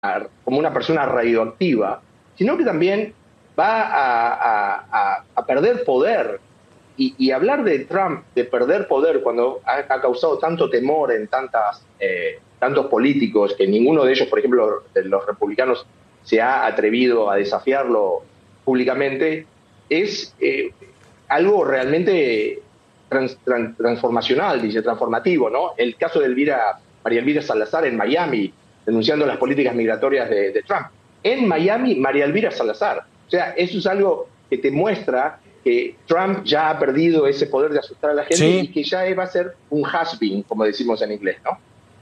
como una persona radioactiva, sino que también va a perder poder. Y hablar de Trump, de perder poder, cuando ha causado tanto temor en tantos políticos, que ninguno de ellos, por ejemplo, de los republicanos, se ha atrevido a desafiarlo públicamente, es algo realmente transformacional, dice, transformativo, ¿no? El caso de María Elvira Salazar en Miami, denunciando las políticas migratorias de Trump. En Miami, María Elvira Salazar. O sea, eso es algo que te muestra que Trump ya ha perdido ese poder de asustar a la gente, sí, y que ya va a ser un has-been, como decimos en inglés, ¿no?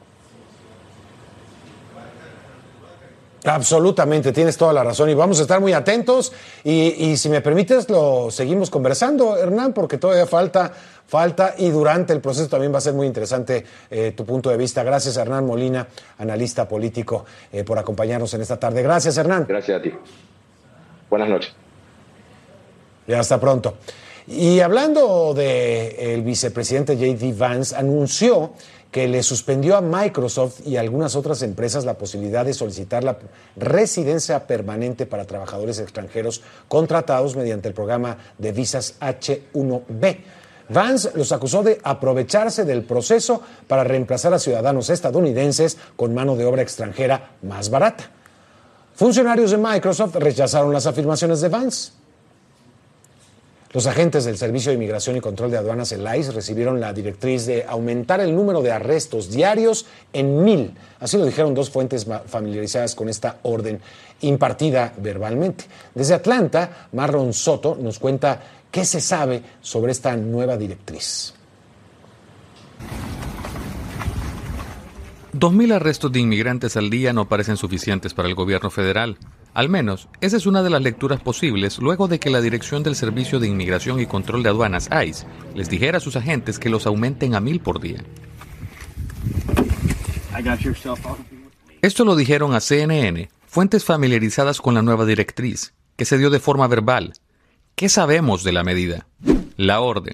Absolutamente, tienes toda la razón y vamos a estar muy atentos y si me permites lo seguimos conversando, Hernán, porque todavía falta y durante el proceso también va a ser muy interesante tu punto de vista. Gracias, Hernán Molina, analista político, por acompañarnos en esta tarde. Gracias, Hernán. Gracias a ti. Buenas noches. Y hasta pronto. Y hablando del vicepresidente J.D. Vance, anunció que le suspendió a Microsoft y a algunas otras empresas la posibilidad de solicitar la residencia permanente para trabajadores extranjeros contratados mediante el programa de visas H-1B. Vance los acusó de aprovecharse del proceso para reemplazar a ciudadanos estadounidenses con mano de obra extranjera más barata. Funcionarios de Microsoft rechazaron las afirmaciones de Vance. Los agentes del Servicio de Inmigración y Control de Aduanas, el ICE, recibieron la directriz de aumentar el número de arrestos diarios en 1,000. Así lo dijeron dos fuentes familiarizadas con esta orden impartida verbalmente. Desde Atlanta, Marlon Soto nos cuenta qué se sabe sobre esta nueva directriz. 2,000 arrestos de inmigrantes al día no parecen suficientes para el gobierno federal. Al menos, esa es una de las lecturas posibles luego de que la Dirección del Servicio de Inmigración y Control de Aduanas, ICE, les dijera a sus agentes que los aumenten a 1,000 por día. Esto lo dijeron a CNN, fuentes familiarizadas con la nueva directriz, que se dio de forma verbal. ¿Qué sabemos de la medida? La orden.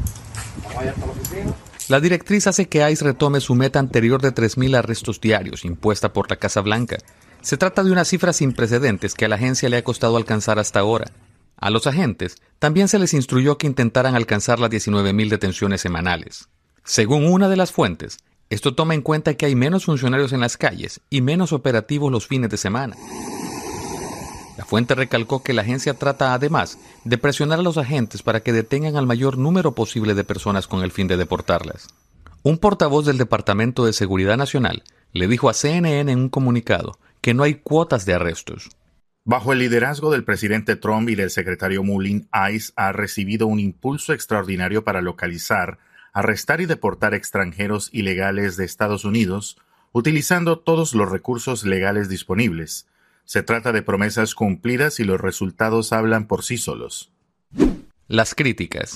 La directriz hace que ICE retome su meta anterior de 3,000 arrestos diarios, impuesta por la Casa Blanca. Se trata de una cifra sin precedentes que a la agencia le ha costado alcanzar hasta ahora. A los agentes también se les instruyó que intentaran alcanzar las 19,000 detenciones semanales. Según una de las fuentes, esto toma en cuenta que hay menos funcionarios en las calles y menos operativos los fines de semana. La fuente recalcó que la agencia trata además de presionar a los agentes para que detengan al mayor número posible de personas con el fin de deportarlas. Un portavoz del Departamento de Seguridad Nacional le dijo a CNN en un comunicado que no hay cuotas de arrestos. Bajo el liderazgo del presidente Trump y del secretario Mullin, ICE ha recibido un impulso extraordinario para localizar, arrestar y deportar extranjeros ilegales de Estados Unidos, utilizando todos los recursos legales disponibles. Se trata de promesas cumplidas y los resultados hablan por sí solos. Las críticas.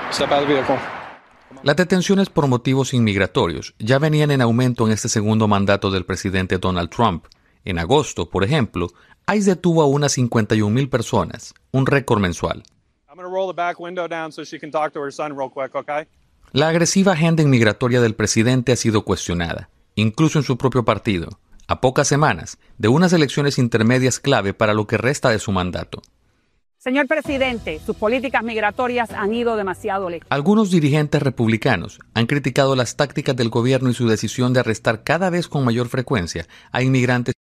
Las detenciones por motivos inmigratorios ya venían en aumento en este segundo mandato del presidente Donald Trump. En agosto, por ejemplo, ICE detuvo a unas 51,000 personas, un récord mensual. La agresiva agenda inmigratoria del presidente ha sido cuestionada, incluso en su propio partido, a pocas semanas de unas elecciones intermedias clave para lo que resta de su mandato. Señor presidente, sus políticas migratorias han ido demasiado lejos. Algunos dirigentes republicanos han criticado las tácticas del gobierno y su decisión de arrestar cada vez con mayor frecuencia a inmigrantes